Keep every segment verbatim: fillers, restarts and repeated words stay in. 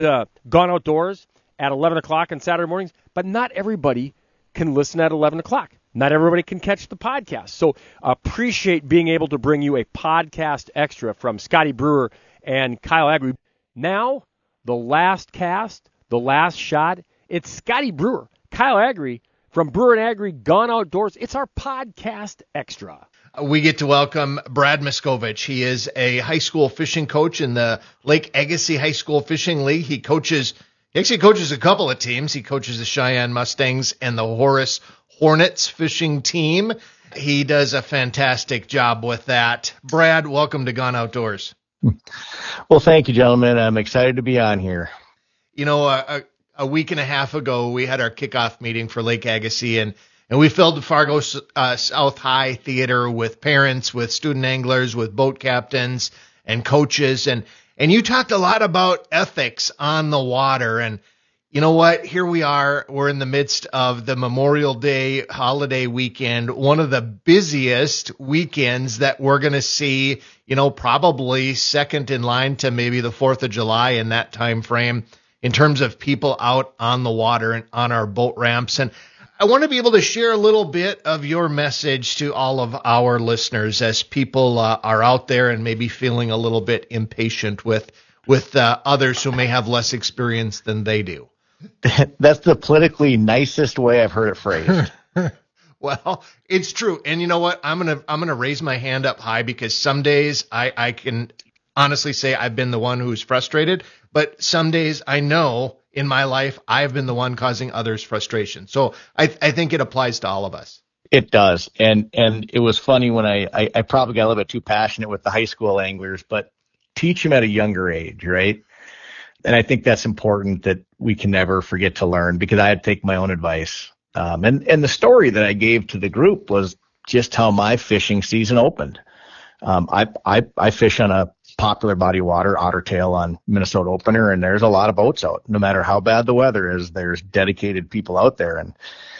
uh, Gone Outdoors at eleven o'clock on Saturday mornings, but not everybody can listen at eleven o'clock. Not everybody can catch the podcast. So appreciate being able to bring you a podcast extra from Scotty Brewer and Kyle Agri. Now, the last cast, the last shot, it's Scotty Brewer, Kyle Agri from Brewer and Agri Gone Outdoors. It's our podcast extra. We get to welcome Brad Miskovich. He is a high school fishing coach in the Lake Agassiz High School Fishing League. He coaches, he actually coaches a couple of teams. He coaches the Cheyenne Mustangs and the Horace Hornets fishing team. He does a fantastic job with that. Brad, welcome to Gone Outdoors. Well, thank you, gentlemen. I'm excited to be on here. You know, a, a week and a half ago, we had our kickoff meeting for Lake Agassiz, and, and we filled the Fargo uh, South High Theater with parents, with student anglers, with boat captains and coaches. And, and you talked a lot about ethics on the water. And you know what? Here we are. We're in the midst of the Memorial Day holiday weekend, one of the busiest weekends that we're going to see, you know, probably second in line to maybe the fourth of July in that time frame in terms of people out on the water and on our boat ramps. And I want to be able to share a little bit of your message to all of our listeners as people uh, are out there and maybe feeling a little bit impatient with, with uh, others who may have less experience than they do. That's the politically nicest way I've heard it phrased. Well, it's true. And you know what? I'm going to, I'm going to raise my hand up high because some days I, I can honestly say I've been the one who's frustrated, but some days I know in my life I've been the one causing others frustration. So I, I think it applies to all of us. It does. And, and it was funny when I, I, I probably got a little bit too passionate with the high school anglers, but teach them at a younger age, right? And I think that's important that we can never forget to learn because I had to take my own advice. Um, and, and the story that I gave to the group was just how my fishing season opened. Um, I, I, I fish on a popular body of water, Otter Tail on Minnesota Opener, and there's a lot of boats out. No matter how bad the weather is, there's dedicated people out there. And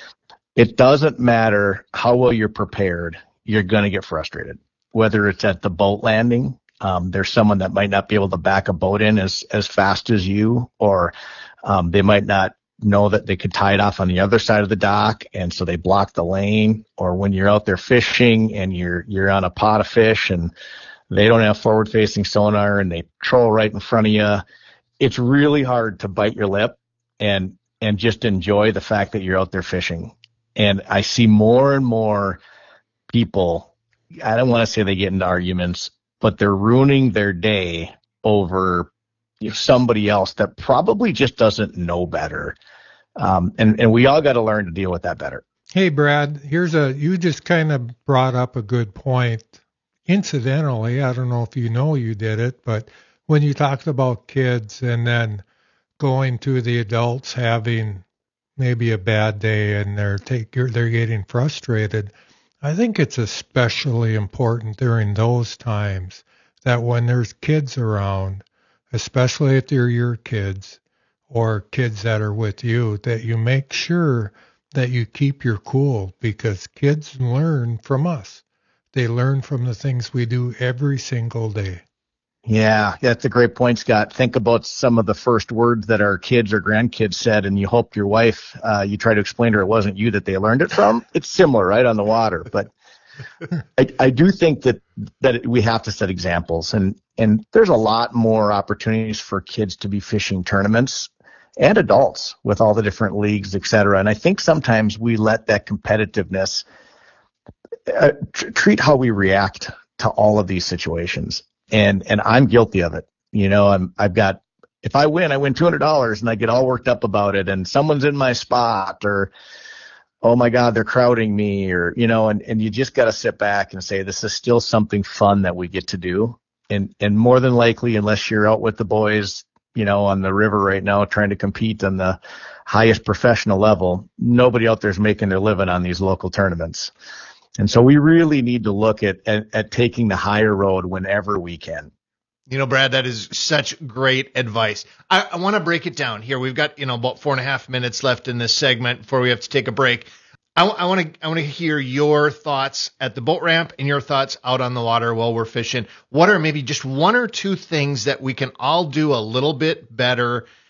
it doesn't matter how well you're prepared, you're going to get frustrated, whether it's at the boat landing. Um, there's someone that might not be able to back a boat in as, as fast as you, or um, they might not know that they could tie it off on the other side of the dock, and so they block the lane. Or when you're out there fishing and you're you're on a pot of fish and they don't have forward-facing sonar and they troll right in front of you, it's really hard to bite your lip and and just enjoy the fact that you're out there fishing. And I see more and more people, I don't want to say they get into arguments, but they're ruining their day over you know, somebody else that probably just doesn't know better. Um, and, and we all got to learn to deal with that better. Hey, Brad, here's a, you just kind of brought up a good point. Incidentally, I don't know if you know you did it, but when you talked about kids and then going to the adults having maybe a bad day and they're take, they're getting frustrated, I think it's especially important during those times that when there's kids around, especially if they're your kids or kids that are with you, that you make sure that you keep your cool because kids learn from us. They learn from the things we do every single day. Yeah, that's a great point, Scott. Think about some of the first words that our kids or grandkids said, and you hope your wife, uh, you try to explain to her it wasn't you that they learned it from. It's similar, right, on the water. But I, I do think that, that we have to set examples, and, and there's a lot more opportunities for kids to be fishing tournaments and adults with all the different leagues, et cetera. And I think sometimes we let that competitiveness uh, tr- treat how we react to all of these situations. And, and I'm guilty of it. You know, I'm, I've got, if I win, I win two hundred dollars and I get all worked up about it and someone's in my spot or, oh my God, they're crowding me or, you know, and, and you just got to sit back and say, this is still something fun that we get to do. And, and more than likely, unless you're out with the boys, you know, on the river right now, trying to compete on the highest professional level, nobody out there is making their living on these local tournaments. And so we really need to look at, at, at taking the higher road whenever we can. You know, Brad, that is such great advice. I, I want to break it down here. We've got, you know, about four and a half minutes left in this segment before we have to take a break. I, I want to I want to hear your thoughts at the boat ramp and your thoughts out on the water while we're fishing. What are maybe just one or two things that we can all do a little bit better